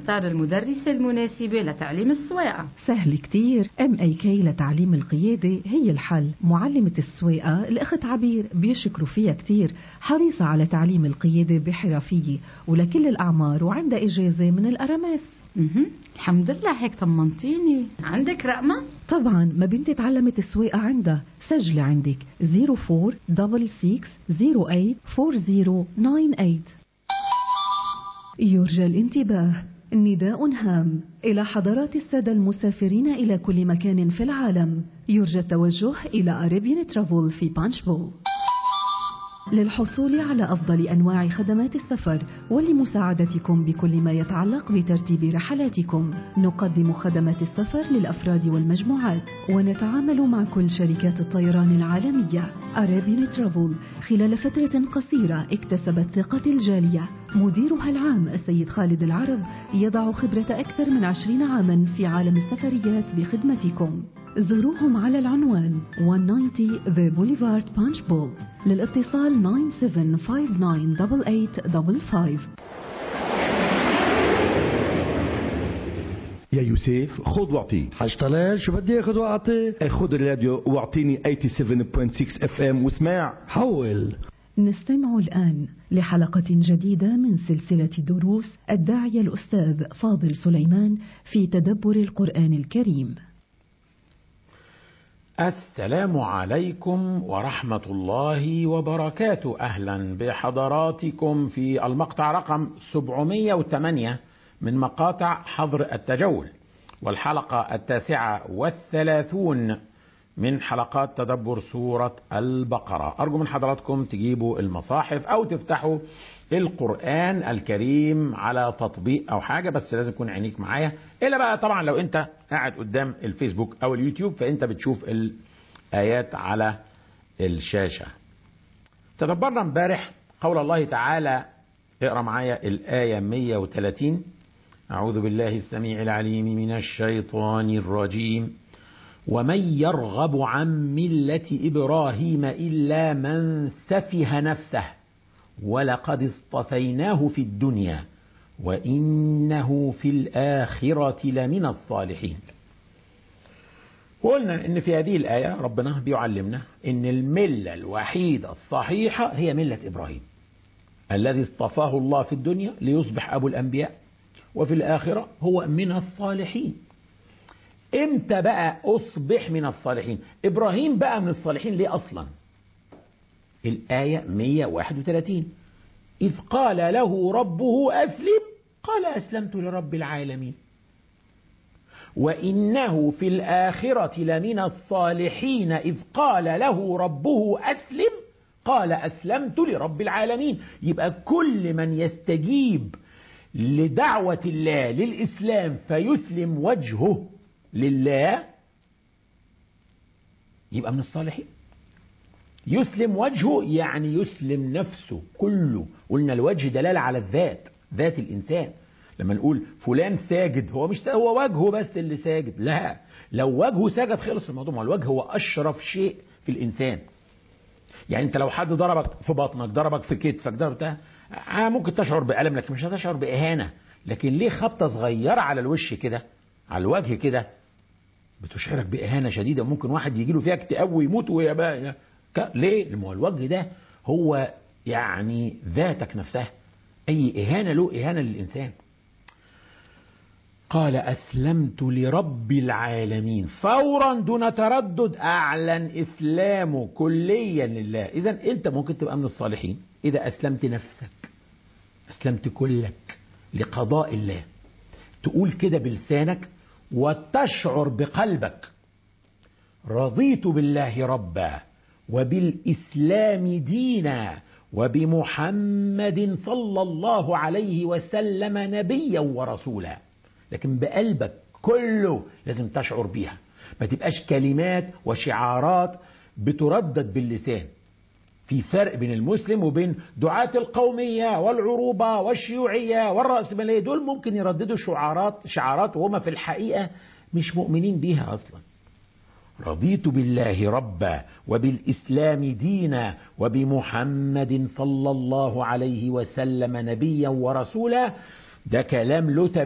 نختار المدرسة المناسبة لتعليم السواقة. سهل كتير، MAK لتعليم القيادة هي الحل. معلمة السواقة الأخت عبير بيشكروا فيها كتير، حريصة على تعليم القيادة بحرفية ولكل الأعمار وعندها إجازة من الأرامس. الحمد لله، هيك طمنتيني. عندك رقمة؟ طبعا، ما بنتي تعلمت السواقة عندها. سجلي عندك 0466084098. يرجى الانتباه، نداء هام إلى حضرات السادة المسافرين إلى كل مكان في العالم. يرجى التوجه إلى أريبيان ترافل في بانشبو. للحصول على أفضل أنواع خدمات السفر ولمساعدتكم بكل ما يتعلق بترتيب رحلاتكم، نقدم خدمات السفر للأفراد والمجموعات، ونتعامل مع كل شركات الطيران العالمية. أريبيان ترافل خلال فترة قصيرة اكتسبت ثقة الجالية. مديرها العام السيد خالد العرب يضع خبرة أكثر من 20 عاما في عالم السفريات بخدمتكم. زوروهم على العنوان 190 The Boulevard Punch Bowl. للاتصال 97598855. يا يوسف، خذ واعطي. حاج طلال، شو بدي اخذ واعطي؟ خذ الراديو واعطيني 87.6 FM واسمع. حول. نستمع الآن لحلقة جديدة من سلسلة دروس الداعية الأستاذ فاضل سليمان في تدبر القرآن الكريم. السلام عليكم ورحمة الله وبركاته. أهلا بحضراتكم في المقطع رقم 708 من مقاطع حظر التجول، والحلقة 39 من حلقات تدبر سورة البقرة. أرجو من حضراتكم تجيبوا المصاحف أو تفتحوا القرآن الكريم على تطبيق أو حاجة، بس لازم يكون عينيك معايا. إلا بقى طبعا لو أنت قاعد قدام الفيسبوك أو اليوتيوب فأنت بتشوف الآيات على الشاشة. تدبرنا امبارح قول الله تعالى، اقرأ معايا الآية 130. أعوذ بالله السميع العليم من الشيطان الرجيم. ومن يرغب عن ملة إبراهيم إلا من سفه نفسه ولقد اصطفيناه في الدنيا وإنه في الآخرة لمن الصالحين. وقلنا إن في هذه الآية ربنا بيعلمنا إن الملة الوحيدة الصحيحة هي ملة إبراهيم الذي اصطفاه الله في الدنيا ليصبح أبو الأنبياء، وفي الآخرة هو من الصالحين. امتى بقى أصبح من الصالحين؟ إبراهيم بقى من الصالحين ليه أصلا؟ الآية 131. إذ قال له ربه أسلم قال أسلمت لرب العالمين وإنه في الآخرة لمن الصالحين. إذ قال له ربه أسلم قال أسلمت لرب العالمين. يبقى كل من يستجيب لدعوة الله للإسلام فيسلم وجهه لله يبقى من الصالحين. يسلم وجهه يعني يسلم نفسه كله. قلنا الوجه دلالة على الذات، ذات الإنسان. لما نقول فلان ساجد، هو مش هو وجهه بس اللي ساجد، لا، لو وجهه ساجد خلص الموضوع. ما الوجه هو أشرف شيء في الإنسان. يعني أنت لو حد ضربك في بطنك، ضربك في كتفك، ضربك ممكن تشعر بألم لكن مش هتشعر بإهانة. لكن ليه خبطة صغيرة على الوش كده، على الوجه كده، بتشعرك بإهانة شديدة. ممكن واحد يجيله فيها اكتئاب ويموت ويبقى ليه؟ لما الوجه ده هو يعني ذاتك نفسها. أي إهانة له إهانة للإنسان. قال أسلمت لرب العالمين، فورا دون تردد أعلن إسلامه كليا لله. إذن أنت ممكن تبقى من الصالحين إذا أسلمت نفسك، أسلمت كلك لقضاء الله. تقول كده بلسانك وتشعر بقلبك رضيت بالله ربا وبالإسلام دينا وبمحمد صلى الله عليه وسلم نبيا ورسولا. لكن بقلبك كله لازم تشعر بيها، ما تبقاش كلمات وشعارات بتردد باللسان. في فرق بين المسلم وبين دعاة القومية والعروبة والشيوعية والرأسمالية. دول ممكن يرددوا شعارات وهم في الحقيقة مش مؤمنين بيها أصلا. رضيت بالله ربا وبالإسلام دينا وبمحمد صلى الله عليه وسلم نبيا ورسولا، ده كلام له